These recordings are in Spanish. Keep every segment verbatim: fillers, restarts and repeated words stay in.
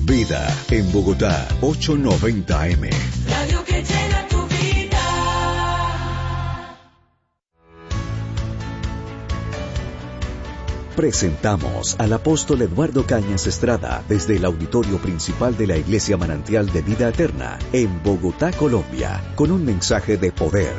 Vida en Bogotá, ochocientos noventa A M. Radio que llena tu vida. Presentamos al apóstol Eduardo Cañas Estrada desde el auditorio principal de la Iglesia Manantial de Vida Eterna en Bogotá, Colombia, con un mensaje de poder.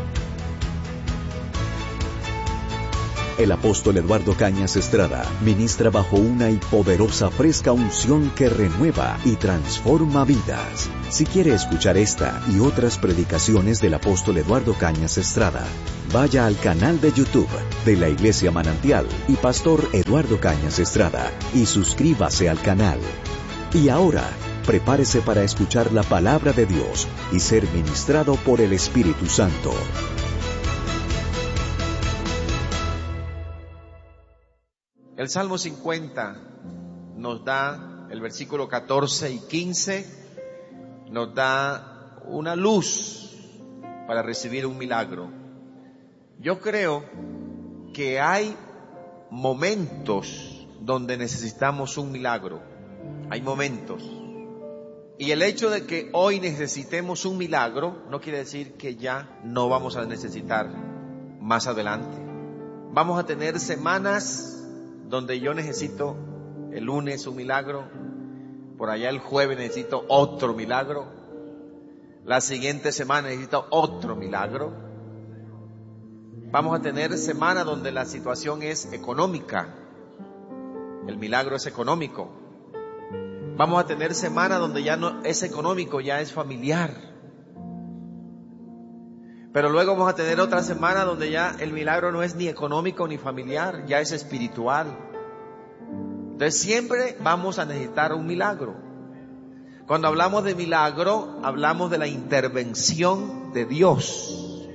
El apóstol Eduardo Cañas Estrada ministra bajo una y poderosa fresca unción que renueva y transforma vidas. Si quiere escuchar esta y otras predicaciones del apóstol Eduardo Cañas Estrada, vaya al canal de YouTube de la Iglesia Manantial y Pastor Eduardo Cañas Estrada y suscríbase al canal. Y ahora, prepárese para escuchar la palabra de Dios y ser ministrado por el Espíritu Santo. El Salmo cincuenta nos da, el versículo catorce y quince, nos da una luz para recibir un milagro. Yo creo que hay momentos donde necesitamos un milagro. Hay momentos. Y el hecho de que hoy necesitemos un milagro no quiere decir que ya no vamos a necesitar más adelante. Vamos a tener semanas donde yo necesito el lunes un milagro, por allá el jueves necesito otro milagro, la siguiente semana necesito otro milagro. Vamos a tener semanas donde la situación es económica, el milagro es económico. Vamos a tener semanas donde ya no es económico, ya es familiar. Pero luego vamos a tener otra semana donde ya el milagro no es ni económico ni familiar, ya es espiritual. Entonces siempre vamos a necesitar un milagro. Cuando hablamos de milagro, hablamos de la intervención de Dios,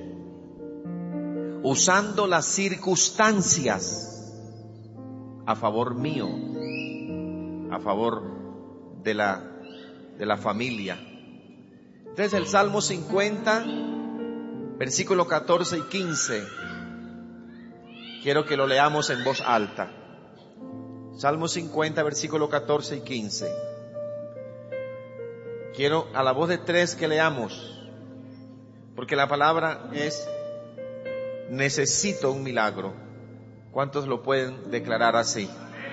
usando las circunstancias a favor mío, a favor de la, de la familia. Entonces el Salmo cincuenta, versículos catorce y quince, quiero que lo leamos en voz alta. Salmo cincuenta, versículos catorce y quince. Quiero a la voz de tres que leamos, porque la palabra es: necesito un milagro. ¿Cuántos lo pueden declarar así?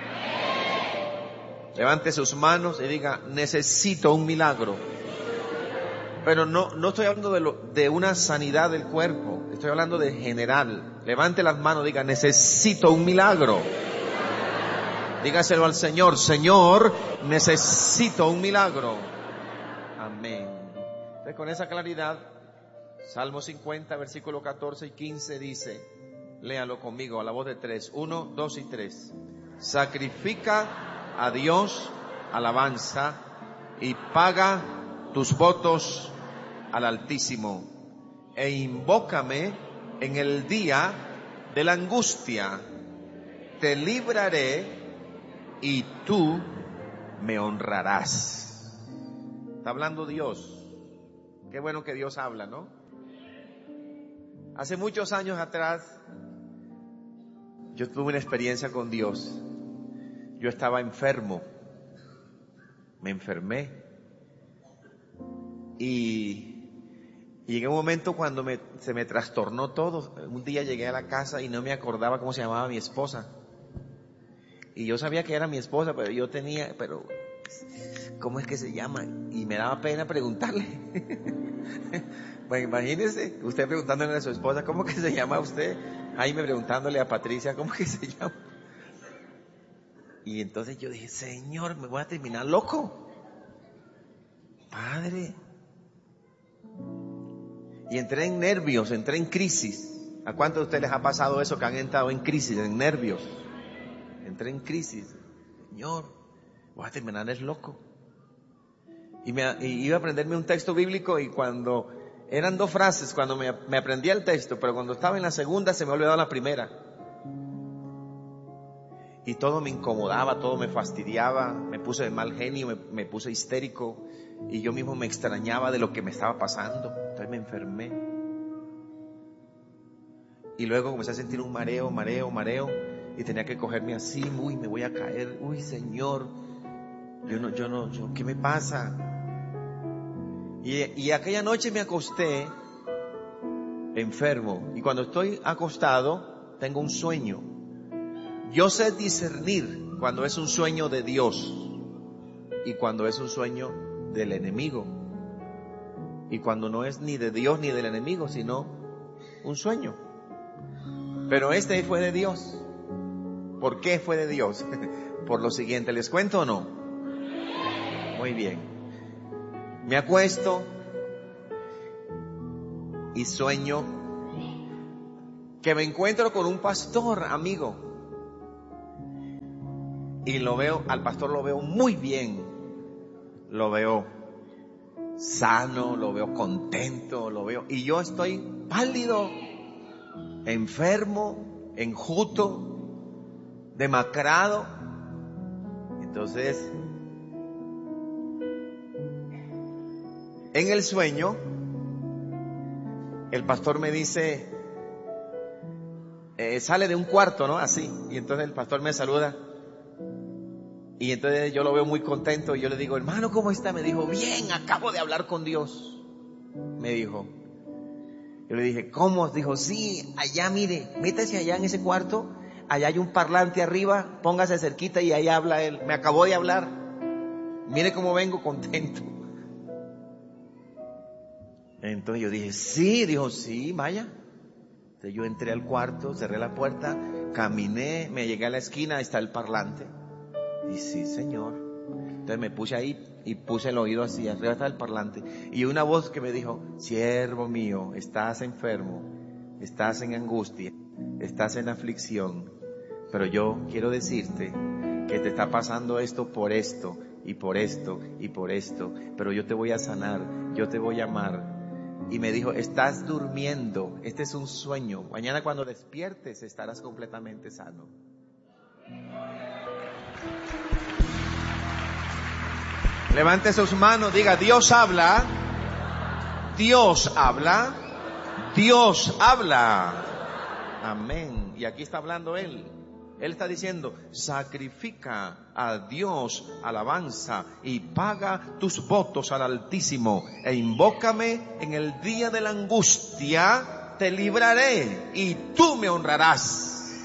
Levante sus manos y diga: necesito un milagro. Pero no, no estoy hablando de, lo, de una sanidad del cuerpo, estoy hablando de general. Levante las manos, diga: necesito un milagro. Dígaselo al Señor: Señor, necesito un milagro. Amén. Entonces, con esa claridad, Salmo cincuenta, versículo catorce y quince dice, léalo conmigo a la voz de tres, uno, dos y tres. Sacrifica a Dios alabanza y paga tus votos al Altísimo, e invócame en el día de la angustia. Te libraré y tú me honrarás. Está hablando Dios. Qué bueno que Dios habla, ¿no? Hace muchos años atrás, yo tuve una experiencia con Dios. Yo estaba enfermo. Me enfermé. Y, y llegué a un momento cuando me, se me trastornó todo. Un día llegué a la casa y no me acordaba cómo se llamaba mi esposa. Y yo sabía que era mi esposa, pero yo tenía, pero ¿cómo es que se llama? Y me daba pena preguntarle. Bueno, imagínese, usted preguntándole a su esposa, ¿cómo que se llama usted? Jaime preguntándole a Patricia, ¿cómo que se llama? Y entonces yo dije, Señor, me voy a terminar loco. Padre. Y entré en nervios, entré en crisis. ¿A cuántos de ustedes les ha pasado eso, que han entrado en crisis, en nervios? Entré en crisis. Señor, voy a terminar es loco. Y, me, y iba a aprenderme un texto bíblico, y cuando eran dos frases, cuando me, me aprendía el texto, pero cuando estaba en la segunda se me olvidaba la primera. Y todo me incomodaba, todo me fastidiaba, me puse de mal genio, me, me puse histérico, y yo mismo me extrañaba de lo que me estaba pasando. Entonces me enfermé. Y luego comencé a sentir un mareo, mareo, mareo, y tenía que cogerme así, uy, me voy a caer, uy, Señor. Yo no, yo no, yo, ¿qué me pasa? Y, y aquella noche me acosté enfermo. Y cuando estoy acostado, tengo un sueño. Yo sé discernir cuando es un sueño de Dios y cuando es un sueño del enemigo. Y cuando no es ni de Dios ni del enemigo, sino un sueño. Pero este fue de Dios. ¿Por qué fue de Dios? Por lo siguiente, ¿les cuento o no? Muy bien. Me acuesto y sueño que me encuentro con un pastor amigo. Y lo veo, al pastor lo veo muy bien. Lo veo sano, lo veo contento, lo veo. Y yo estoy pálido, enfermo, enjuto, demacrado. Entonces, en el sueño, el pastor me dice, eh, sale de un cuarto, ¿no? Así. Y entonces el pastor me saluda. Y entonces yo lo veo muy contento y yo le digo, hermano, ¿cómo está? Me dijo, bien, acabo de hablar con Dios. Me dijo. Yo le dije, ¿cómo? Dijo, sí, allá mire, métase allá en ese cuarto, allá hay un parlante arriba, póngase cerquita y ahí habla él. Me acabó de hablar. Mire cómo vengo contento. Entonces yo dije, sí, dijo, sí, vaya. Entonces yo entré al cuarto, cerré la puerta, caminé, me llegué a la esquina, está el parlante. Y sí, Señor. Entonces me puse ahí y puse el oído así, arriba está el parlante. Y una voz que me dijo, siervo mío, estás enfermo, estás en angustia, estás en aflicción. Pero yo quiero decirte que te está pasando esto por esto, y por esto, y por esto. Pero yo te voy a sanar, yo te voy a amar. Y me dijo, estás durmiendo, este es un sueño. Mañana cuando despiertes estarás completamente sano. Levante sus manos, diga, Dios habla, Dios habla, Dios habla. Amén. Y aquí está hablando Él. Él está diciendo, sacrifica a Dios alabanza y paga tus votos al Altísimo e invócame en el día de la angustia, te libraré y tú me honrarás.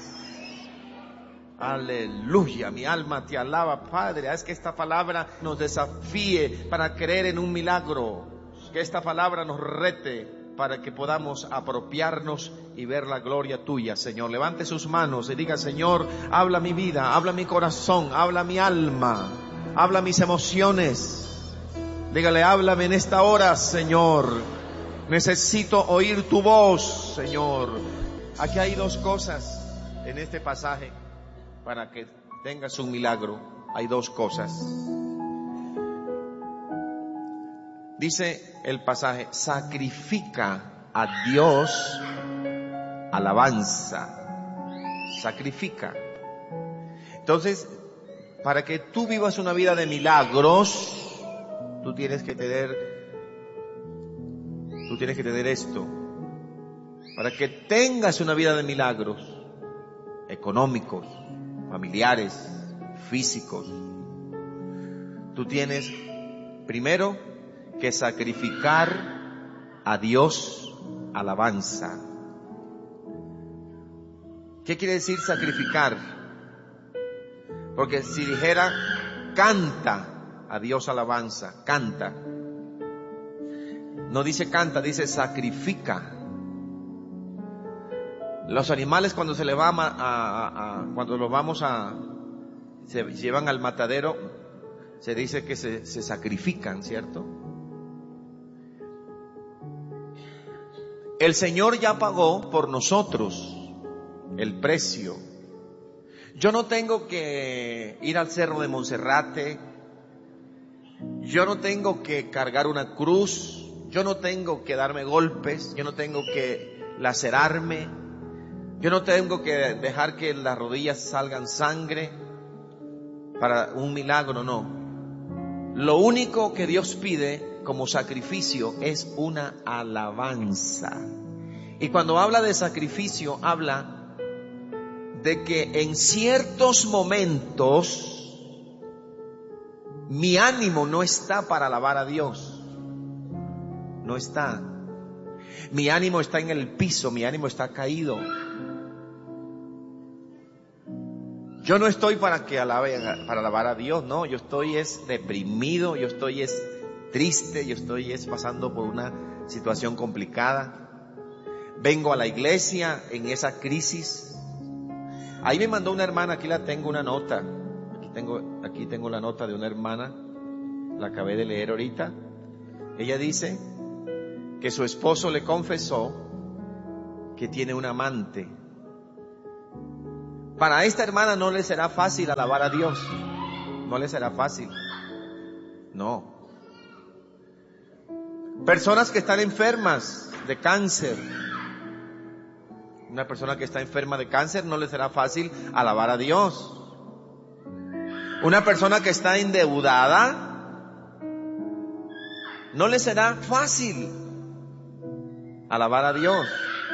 Aleluya, mi alma te alaba, Padre. Haz que esta palabra nos desafíe para creer en un milagro, que esta palabra nos rete para que podamos apropiarnos y ver la gloria tuya, Señor. Levante sus manos y diga, Señor, habla mi vida, habla mi corazón, habla mi alma, habla mis emociones. Dígale, háblame en esta hora, Señor. Necesito oír tu voz, Señor. Aquí hay dos cosas en este pasaje para que tengas un milagro. Hay dos cosas. Dice el pasaje, sacrifica a Dios alabanza. Sacrifica. Entonces, para que tú vivas una vida de milagros, tú tienes que tener, tú tienes que tener esto. Para que tengas una vida de milagros, económicos, familiares, físicos, tú tienes primero que sacrificar a Dios alabanza. ¿Qué quiere decir sacrificar? Porque si dijera canta a Dios alabanza, canta. No dice canta, dice sacrifica. Los animales cuando se le va a, a, a cuando los vamos a se llevan al matadero, se dice que se, se sacrifican, ¿cierto? El Señor ya pagó por nosotros el precio. Yo no tengo que ir al cerro de Monserrate. Yo no tengo que cargar una cruz. Yo no tengo que darme golpes. Yo no tengo que lacerarme. Yo no tengo que dejar que las rodillas salgan sangre para un milagro, no. Lo único que Dios pide como sacrificio es una alabanza. Y cuando habla de sacrificio, habla de que en ciertos momentos Mi ánimo no está para alabar a Dios. No está. Mi ánimo está en el piso, mi ánimo está caído. Yo no estoy para que alabe, para alabar a Dios, no, yo estoy es deprimido, yo estoy es triste, yo estoy es pasando por una situación complicada. Vengo a la iglesia en esa crisis. Ahí me mandó una hermana, aquí la tengo una nota. Aquí tengo, aquí tengo la nota de una hermana, la acabé de leer ahorita. Ella dice que su esposo le confesó que tiene un amante. Para esta hermana no le será fácil alabar a Dios. No le será fácil. No. Personas que están enfermas de cáncer. Una persona que está enferma de cáncer no le será fácil alabar a Dios. Una persona que está endeudada no le será fácil alabar a Dios.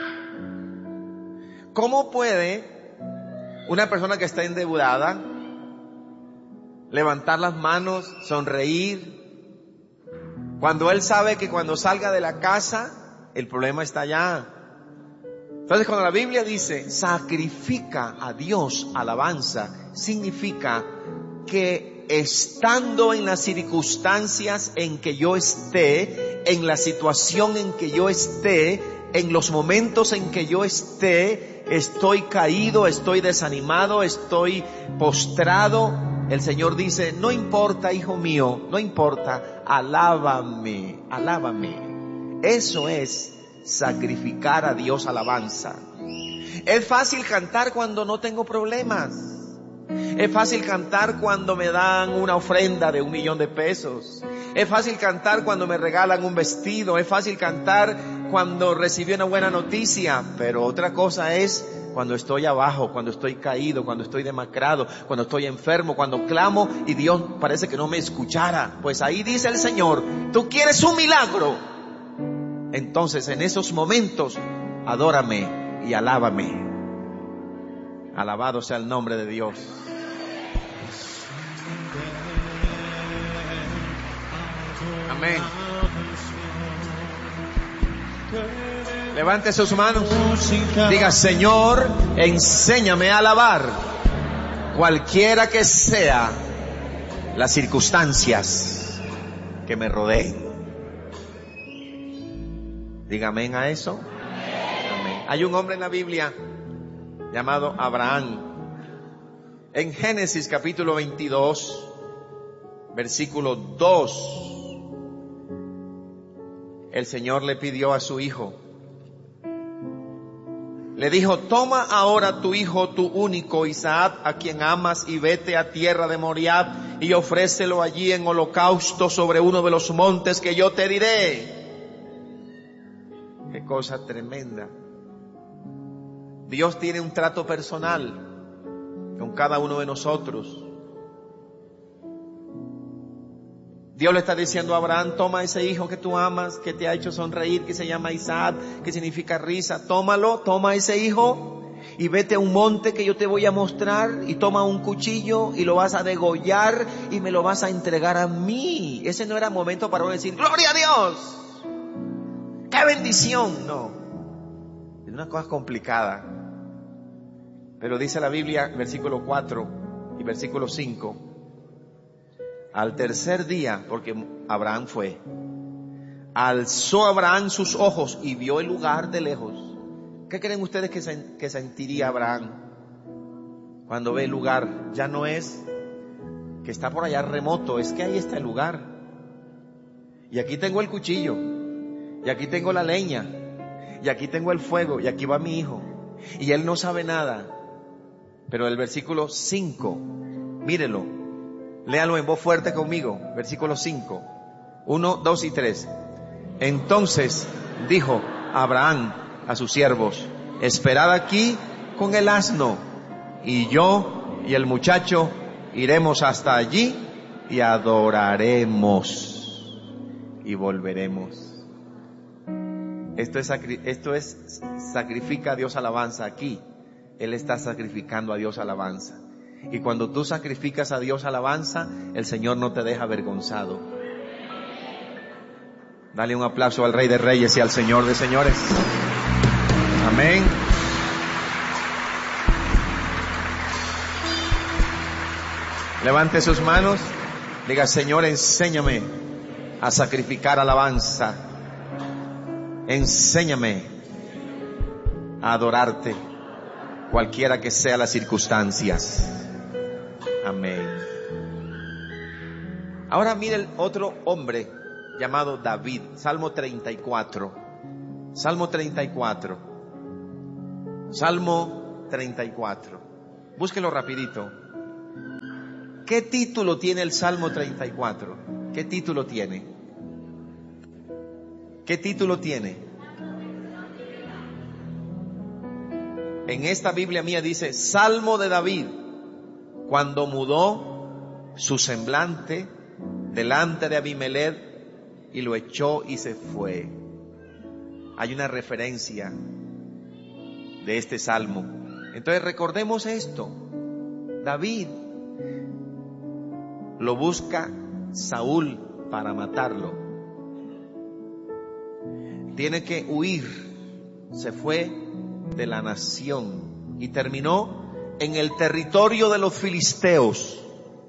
¿Cómo puede una persona que está endeudada levantar las manos, sonreír, cuando él sabe que cuando salga de la casa el problema está allá? Entonces, cuando la Biblia dice sacrifica a Dios alabanza, significa que estando en las circunstancias en que yo esté, en la situación en que yo esté, en los momentos en que yo esté, estoy caído, estoy desanimado, estoy postrado, el Señor dice, no importa, hijo mío, no importa, alábame, alábame. Eso es sacrificar a Dios alabanza. Es fácil cantar cuando no tengo problemas. Es fácil cantar cuando me dan una ofrenda de un millón de pesos. Es fácil cantar cuando me regalan un vestido. Es fácil cantar cuando recibí una buena noticia. Pero otra cosa es cuando estoy abajo, cuando estoy caído, cuando estoy demacrado, cuando estoy enfermo, cuando clamo y Dios parece que no me escuchara. Pues ahí dice el Señor, tú quieres un milagro. Entonces en esos momentos, adórame y alábame. Alabado sea el nombre de Dios. Amén. Levante sus manos. Diga, Señor, enséñame a alabar, cualquiera que sea las circunstancias que me rodeen. Diga amén a eso. Amén. Hay un hombre en la Biblia llamado Abraham. En Génesis capítulo veintidós, versículo dos, el Señor le pidió a su hijo, le dijo, toma ahora tu hijo, tu único Isaac, a quien amas, y vete a tierra de Moriab y ofrécelo allí en holocausto sobre uno de los montes que yo te diré. Qué cosa tremenda. Dios tiene un trato personal con cada uno de nosotros. Dios le está diciendo a Abraham, toma ese hijo que tú amas, que te ha hecho sonreír, que se llama Isaac, que significa risa, tómalo, toma ese hijo y vete a un monte que yo te voy a mostrar, y toma un cuchillo y lo vas a degollar y me lo vas a entregar a mí. Ese no era momento para uno decir, gloria a Dios, qué bendición. No, es una cosa complicada. Pero dice la Biblia, versículo cuatro y versículo cinco, al tercer día, porque Abraham fue, alzó Abraham sus ojos y vio el lugar de lejos. ¿Qué creen ustedes que, se, que sentiría Abraham cuando ve el lugar? Ya no es que está por allá remoto, es que ahí está el lugar. Y aquí tengo el cuchillo, y aquí tengo la leña, y aquí tengo el fuego, y aquí va mi hijo. Y él no sabe nada. Pero el versículo cinco, mírelo, léalo en voz fuerte conmigo. Versículo cinco, uno, dos y tres. Entonces dijo Abraham a sus siervos, esperad aquí con el asno, y yo y el muchacho iremos hasta allí y adoraremos y volveremos. Esto es, esto es sacrifica a Dios alabanza aquí. Él está sacrificando a Dios alabanza. Y cuando tú sacrificas a Dios alabanza, el Señor no te deja avergonzado. Dale un aplauso al Rey de Reyes y al Señor de Señores. Amén. Levante sus manos. Diga, Señor, enséñame a sacrificar alabanza. Enséñame a adorarte, cualquiera que sean las circunstancias. Amén. Ahora mire el otro hombre llamado David. Salmo treinta y cuatro. Salmo treinta y cuatro. Salmo treinta y cuatro. Búsquelo rapidito. ¿Qué título tiene el Salmo treinta y cuatro? ¿Qué título tiene? ¿Qué título tiene? En esta Biblia mía dice Salmo de David, cuando mudó su semblante delante de Abimelech y lo echó y se fue. Hay una referencia de este salmo. Entonces recordemos esto. David lo busca Saúl para matarlo. Tiene que huir. Se fue de la nación y terminó en el territorio de los filisteos.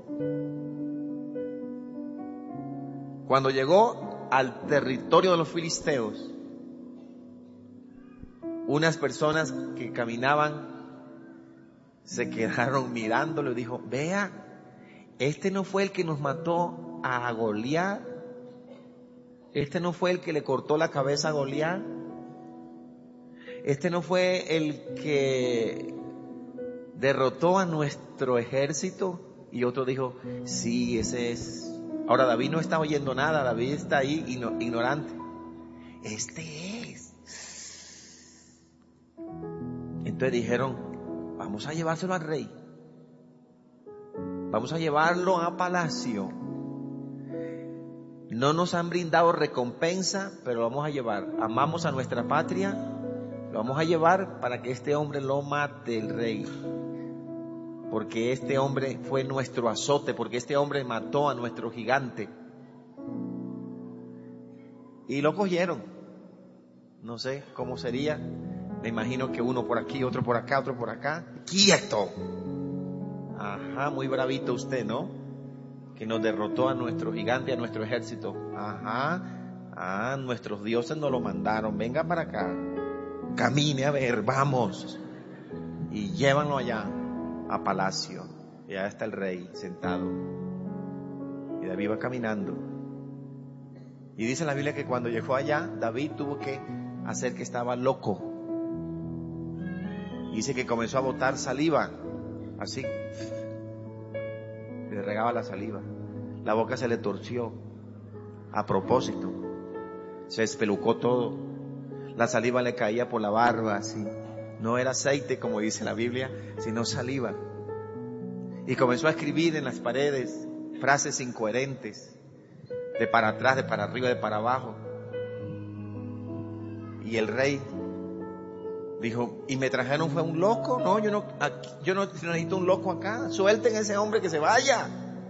Cuando llegó al territorio de los filisteos, unas personas que caminaban se quedaron mirándolo y dijo, vea, este no fue el que nos mató a Goliat, este no fue el que le cortó la cabeza a Goliat, este no fue el que derrotó a nuestro ejército. Y otro dijo, sí, ese es. Ahora David no está oyendo nada, David está ahí ignorante. Este es. Entonces dijeron, vamos a llevárselo al rey. Vamos a llevarlo a palacio. No nos han brindado recompensa, pero lo vamos a llevar. Amamos a nuestra patria, lo vamos a llevar para que este hombre lo mate el rey. Porque este hombre fue nuestro azote, porque este hombre mató a nuestro gigante. Y lo cogieron. No sé cómo sería. Me imagino que uno por aquí, otro por acá, otro por acá. ¡Quieto! Ajá, muy bravito usted, ¿no? Que nos derrotó a nuestro gigante, a nuestro ejército. Ajá, ah, nuestros dioses nos lo mandaron. Venga para acá. Camine a ver, vamos. Y llévanlo allá a palacio. Y allá está el rey sentado. Y David va caminando. Y dice la Biblia que cuando llegó allá, David tuvo que hacer que estaba loco. Y dice que comenzó a botar saliva. Así. Le regaba la saliva. La boca se le torció. A propósito. Se espelucó todo. La saliva le caía por la barba, así. No era aceite, como dice la Biblia, sino saliva. Y comenzó a escribir en las paredes frases incoherentes, de para atrás, de para arriba, de para abajo. Y el rey dijo, ¿y me trajeron fue un loco? No, yo no, aquí, yo no necesito un loco acá. Suelten a ese hombre que se vaya.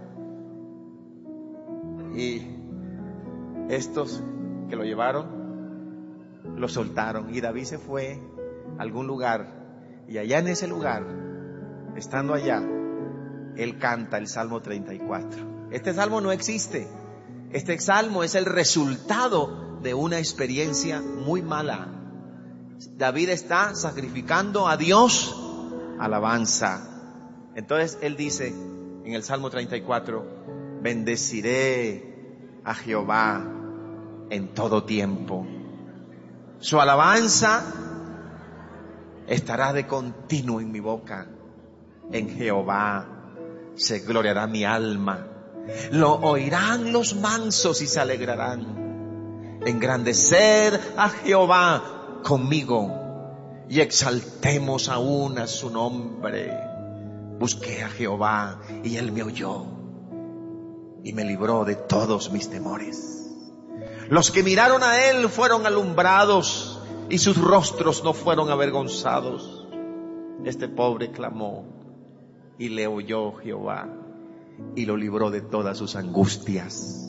Y estos que lo llevaron lo soltaron y David se fue a algún lugar y allá en ese lugar, estando allá, él canta el Salmo treinta y cuatro. Este salmo no existe. Este salmo es el resultado de una experiencia muy mala. David está sacrificando a Dios alabanza. Entonces él dice en el Salmo treinta y cuatro, bendeciré a Jehová en todo tiempo. Su alabanza estará de continuo en mi boca. En Jehová se gloriará mi alma. Lo oirán los mansos y se alegrarán. Engrandecer a Jehová conmigo y exaltemos aún a su nombre. Busqué a Jehová y él me oyó y me libró de todos mis temores. Los que miraron a él fueron alumbrados y sus rostros no fueron avergonzados. Este pobre clamó y le oyó Jehová y lo libró de todas sus angustias.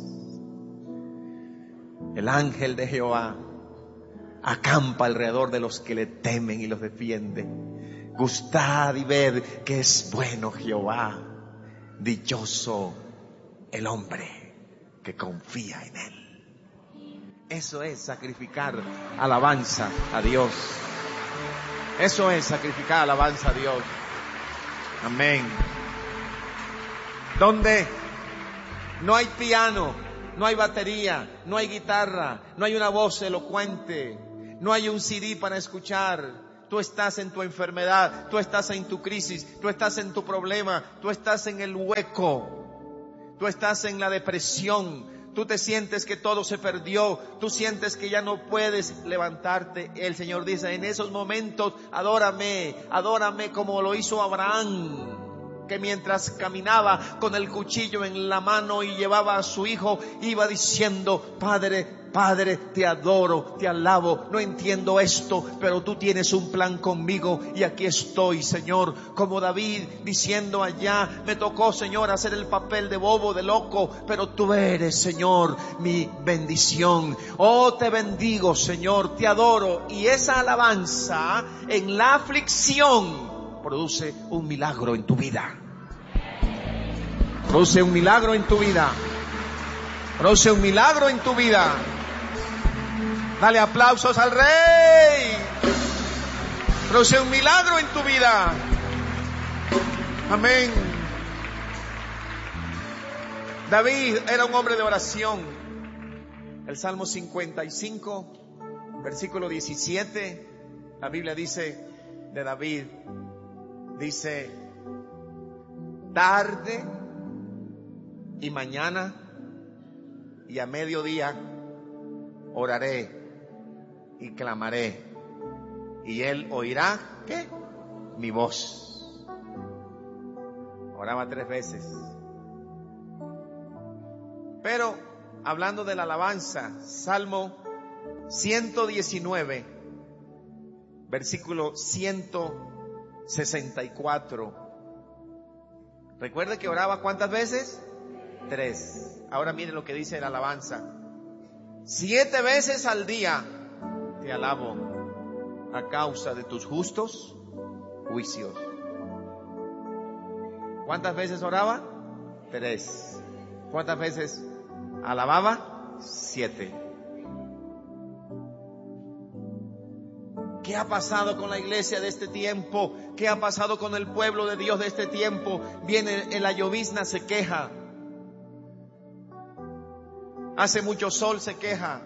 El ángel de Jehová acampa alrededor de los que le temen y los defiende. Gustad y ved que es bueno Jehová. Dichoso el hombre que confía en él. Eso es sacrificar alabanza a Dios. Eso es sacrificar alabanza a Dios. Amén. Donde no hay piano, no hay batería, no hay guitarra, no hay una voz elocuente, no hay un C D para escuchar. Tú estás en tu enfermedad, tú estás en tu crisis, tú estás en tu problema, tú estás en el hueco, tú estás en la depresión, tú te sientes que todo se perdió, tú sientes que ya no puedes levantarte. El Señor dice, en esos momentos, adórame, adórame como lo hizo Abraham, que mientras caminaba con el cuchillo en la mano y llevaba a su hijo, iba diciendo, Padre, Padre, te adoro, te alabo, no entiendo esto, pero tú tienes un plan conmigo y aquí estoy, Señor. Como David diciendo allá, me tocó, Señor, hacer el papel de bobo, de loco, pero tú eres, Señor, mi bendición. Oh, te bendigo, Señor, te adoro. Y esa alabanza en la aflicción produce un milagro en tu vida. Produce un milagro en tu vida. Produce un milagro en tu vida. Dale aplausos al Rey. Produce un milagro en tu vida. Amén. David era un hombre de oración. El Salmo cincuenta y cinco, versículo diecisiete, la Biblia dice de David, dice, tarde y mañana y a mediodía oraré y clamaré, y él oirá, ¿qué? Mi voz. Oraba tres veces. Pero, hablando de la alabanza, Salmo ciento diecinueve, versículo ciento sesenta y cuatro. Recuerde que oraba ¿cuántas veces? Tres. Ahora mire lo que dice la alabanza. Siete veces al día te alabo a causa de tus justos juicios. ¿Cuántas veces oraba? Tres. ¿Cuántas veces alababa? Siete. ¿Qué ha pasado con la iglesia de este tiempo? ¿Qué ha pasado con el pueblo de Dios de este tiempo? Viene en la llovizna, se queja. Hace mucho sol, se queja.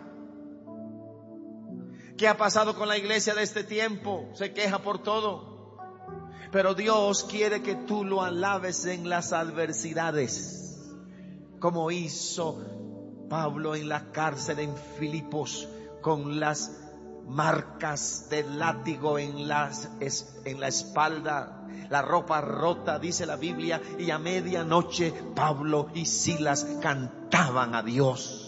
¿Qué ha pasado con la iglesia de este tiempo? Se queja por todo. Pero Dios quiere que tú lo alabes en las adversidades, como hizo Pablo en la cárcel en Filipos, con las marcas del látigo en, las, en la espalda, la ropa rota, dice la Biblia, y a medianoche Pablo y Silas cantaban a Dios.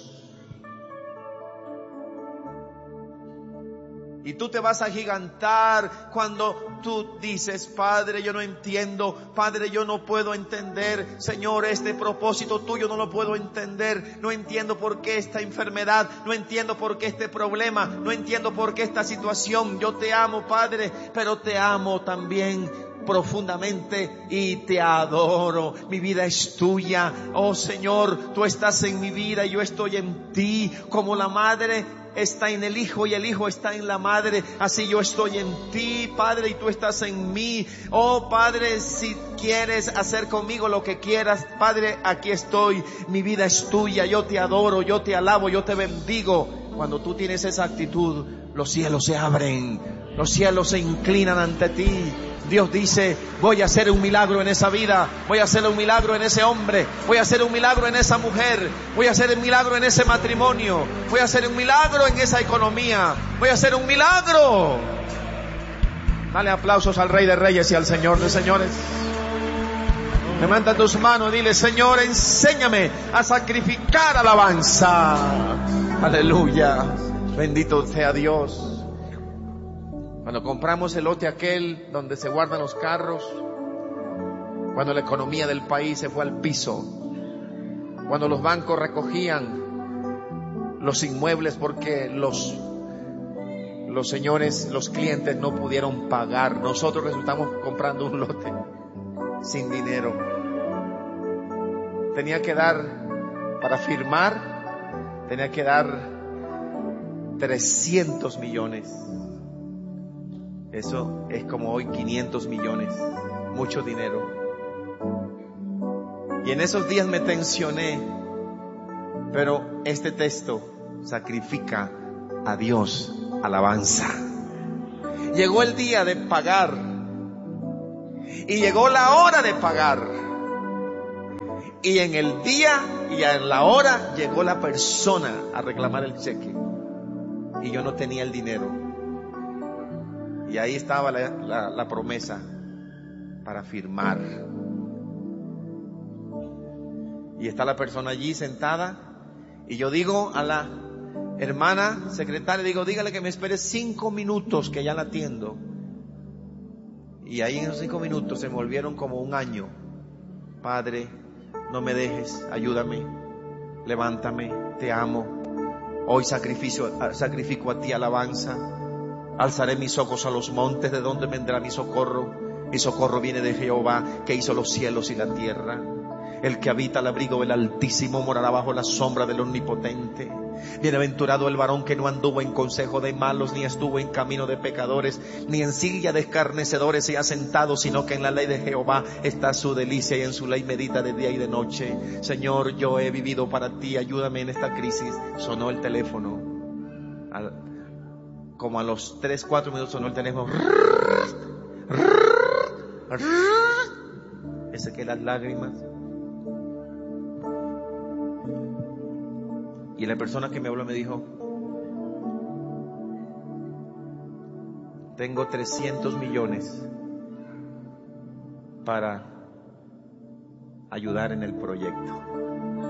Y tú te vas a agigantar cuando tú dices, Padre, yo no entiendo, Padre, yo no puedo entender, Señor, este propósito tuyo no lo puedo entender, no entiendo por qué esta enfermedad, no entiendo por qué este problema, no entiendo por qué esta situación. Yo te amo, Padre, pero te amo también profundamente y te adoro. Mi vida es tuya, oh Señor, tú estás en mi vida y yo estoy en ti. Como la madre está en el hijo y el hijo está en la madre, así yo estoy en ti, Padre, y tú estás en mí. Oh Padre, si quieres hacer conmigo lo que quieras, Padre, aquí estoy. Mi vida es tuya, yo te adoro, yo te alabo, yo te bendigo. Cuando tú tienes esa actitud, los cielos se abren, los cielos se inclinan ante ti. Dios dice, voy a hacer un milagro en esa vida, voy a hacer un milagro en ese hombre, voy a hacer un milagro en esa mujer, voy a hacer un milagro en ese matrimonio, voy a hacer un milagro en esa economía, voy a hacer un milagro. Dale aplausos al Rey de Reyes y al Señor de Señores. Levanta tus manos y dile, Señor, enséñame a sacrificar alabanza. Aleluya, bendito sea Dios. Cuando compramos el lote aquel donde se guardan los carros, cuando la economía del país se fue al piso, cuando los bancos recogían los inmuebles porque los, los señores, los clientes no pudieron pagar. Nosotros resultamos comprando un lote sin dinero. Tenía que dar, para firmar, tenía que dar trescientos millones. Eso es como hoy quinientos millones, mucho dinero. Y en esos días me tensioné, pero este texto sacrifica a Dios alabanza. Llegó el día de pagar y llegó la hora de pagar. Y en el día y en la hora llegó la persona a reclamar el cheque y yo no tenía el dinero. Y ahí estaba la, la, la promesa para firmar. Y está la persona allí sentada. Y yo digo a la hermana secretaria, digo, dígale que me espere cinco minutos que ya la atiendo. Y ahí en esos cinco minutos se me volvieron como un año. Padre, no me dejes, ayúdame, levántame, te amo. Hoy sacrificio, sacrifico a ti alabanza. Alzaré mis ojos a los montes, ¿de dónde vendrá mi socorro? Mi socorro viene de Jehová, que hizo los cielos y la tierra. El que habita al abrigo del Altísimo morará bajo la sombra del Omnipotente. Bienaventurado el varón que no anduvo en consejo de malos, ni estuvo en camino de pecadores, ni en silla de escarnecedores se ha sentado, sino que en la ley de Jehová está su delicia y en su ley medita de día y de noche. Señor, yo he vivido para ti, ayúdame en esta crisis. Sonó el teléfono. Al, como a los tres, cuatro minutos sonó el teléfono. Ese que las lágrimas. Y la persona que me habló me dijo, tengo trescientos millones para ayudar en el proyecto.